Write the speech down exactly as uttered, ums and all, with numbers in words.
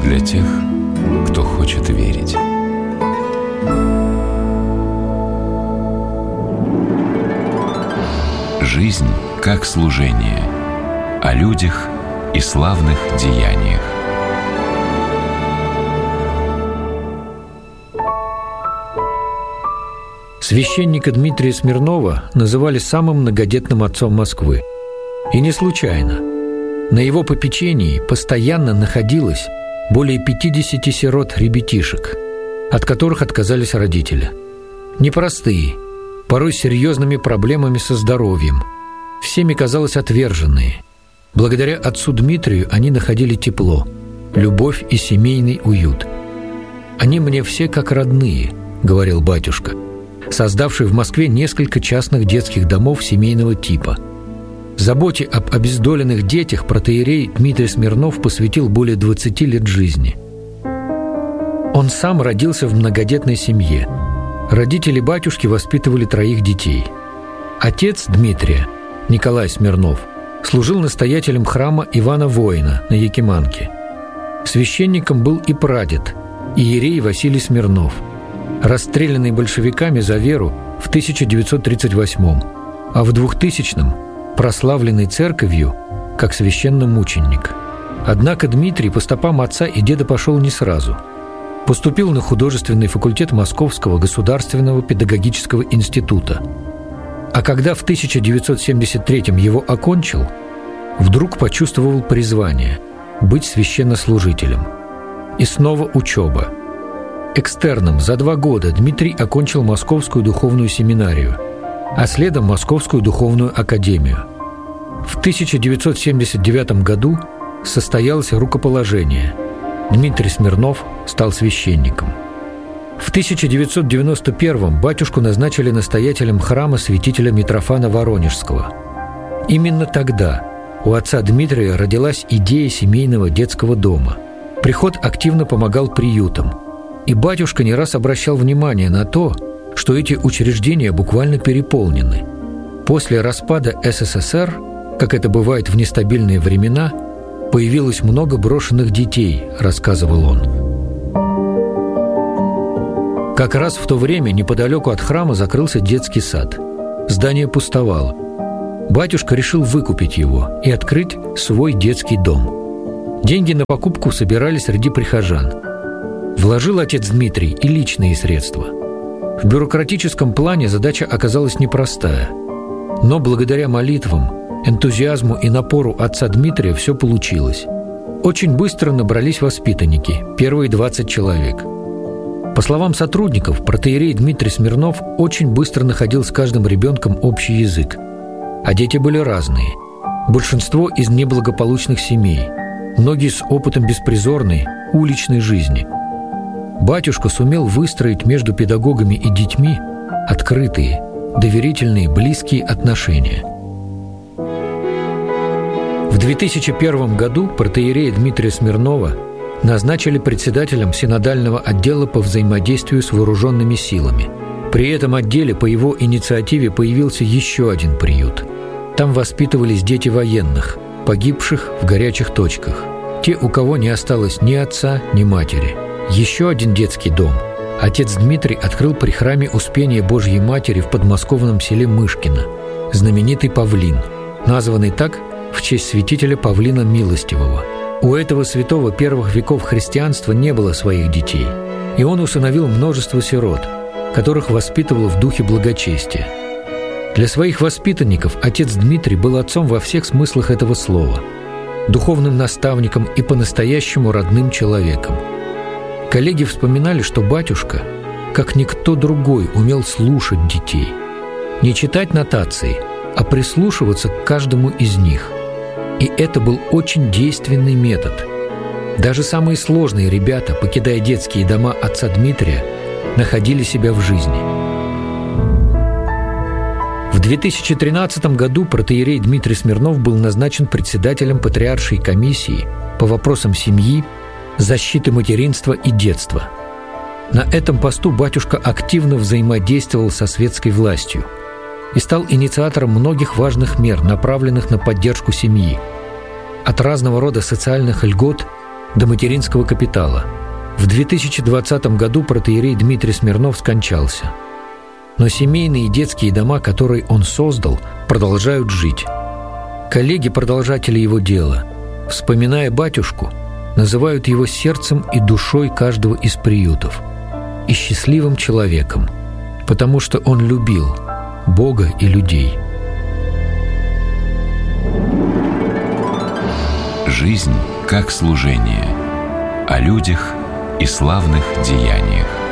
для тех, кто хочет верить. Жизнь как служение, о людях и славных деяниях. Священника Дмитрия Смирнова называли самым многодетным отцом Москвы. И не случайно. На его попечении постоянно находилось более пятидесяти сирот-ребятишек, от которых отказались родители. Непростые, порой с серьезными проблемами со здоровьем, всеми, казалось, отверженные. Благодаря отцу Дмитрию они находили тепло, любовь и семейный уют. «Они мне все как родные», — говорил батюшка, создавший в Москве несколько частных детских домов семейного типа. Заботе об обездоленных детях протоиерей Дмитрий Смирнов посвятил более двадцати лет жизни. Он сам родился в многодетной семье. Родители батюшки воспитывали троих детей. Отец Дмитрия, Николай Смирнов, служил настоятелем храма Ивана Воина на Якиманке. Священником был и прадед, иерей Василий Смирнов, расстрелянный большевиками за веру в тысяча девятьсот тридцать восьмом, а в двухтысячном прославленный церковью как священномученик. Однако Дмитрий по стопам отца и деда пошел не сразу. Поступил на художественный факультет Московского государственного педагогического института. А когда в тысяча девятьсот семьдесят третьем его окончил, вдруг почувствовал призвание – быть священнослужителем. И снова учеба. Экстерном за два года Дмитрий окончил Московскую духовную семинарию, а следом Московскую духовную академию. В тысяча девятьсот семьдесят девятом году состоялось рукоположение. Дмитрий Смирнов стал священником. В тысяча девятьсот девяносто первом батюшку назначили настоятелем храма святителя Митрофана Воронежского. Именно тогда у отца Дмитрия родилась идея семейного детского дома. Приход активно помогал приютам, и батюшка не раз обращал внимание на то, что эти учреждения буквально переполнены. После распада СССР, как это бывает в нестабильные времена, появилось много брошенных детей, рассказывал он. Как раз в то время неподалеку от храма закрылся детский сад. Здание пустовало. Батюшка решил выкупить его и открыть свой детский дом. Деньги на покупку собирали среди прихожан. Вложил отец Дмитрий и личные средства. В бюрократическом плане задача оказалась непростая. Но благодаря молитвам, энтузиазму и напору отца Дмитрия все получилось. Очень быстро набрались воспитанники, первые двадцать человек. По словам сотрудников, протоиерей Дмитрий Смирнов очень быстро находил с каждым ребенком общий язык. А дети были разные. Большинство из неблагополучных семей, многие с опытом беспризорной, уличной жизни. Батюшка сумел выстроить между педагогами и детьми открытые, доверительные, близкие отношения. В две тысячи первом году протоиерея Дмитрия Смирнова назначили председателем синодального отдела по взаимодействию с вооруженными силами. При этом отделе по его инициативе появился еще один приют. Там воспитывались дети военных, погибших в горячих точках, те, у кого не осталось ни отца, ни матери. Еще один детский дом отец Дмитрий открыл при храме Успения Божьей Матери в подмосковном селе Мышкино, знаменитый Павлин, названный так в честь святителя Павлина Милостивого. У этого святого первых веков христианства не было своих детей, и он усыновил множество сирот, которых воспитывал в духе благочестия. Для своих воспитанников отец Дмитрий был отцом во всех смыслах этого слова, духовным наставником и по-настоящему родным человеком. Коллеги вспоминали, что батюшка, как никто другой, умел слушать детей. Не читать нотации, а прислушиваться к каждому из них. И это был очень действенный метод. Даже самые сложные ребята, покидая детские дома отца Дмитрия, находили себя в жизни. В две тысячи тринадцатом году протоиерей Дмитрий Смирнов был назначен председателем патриаршей комиссии по вопросам семьи, защиты материнства и детства. На этом посту батюшка активно взаимодействовал со светской властью и стал инициатором многих важных мер, направленных на поддержку семьи. От разного рода социальных льгот до материнского капитала. В две тысячи двадцатом году протоиерей Дмитрий Смирнов скончался. Но семейные и детские дома, которые он создал, продолжают жить. Коллеги-продолжатели его дела, вспоминая батюшку, называют его сердцем и душой каждого из приютов и счастливым человеком, потому что он любил Бога и людей. Жизнь как служение. О людях и славных деяниях.